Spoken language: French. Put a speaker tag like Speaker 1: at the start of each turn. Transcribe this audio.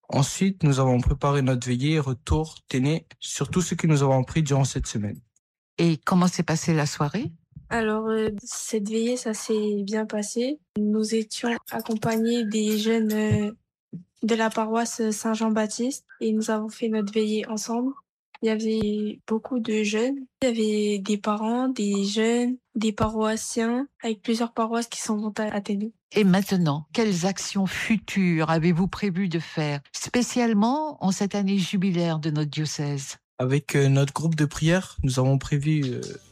Speaker 1: Ensuite, nous avons préparé notre veillée retour Téné sur tout ce que nous avons appris durant cette semaine.
Speaker 2: Et comment s'est passée la soirée?
Speaker 3: Alors, cette veillée, ça s'est bien passé. Nous étions accompagnés des jeunes de la paroisse Saint-Jean-Baptiste et nous avons fait notre veillée ensemble. Il y avait beaucoup de jeunes. Il y avait des parents, des jeunes, des paroissiens, avec plusieurs paroisses qui sont venues à Téné.
Speaker 2: Et maintenant, quelles actions futures avez-vous prévu de faire, spécialement en cette année jubilaire de notre diocèse?
Speaker 1: Avec notre groupe de prière, nous avons prévu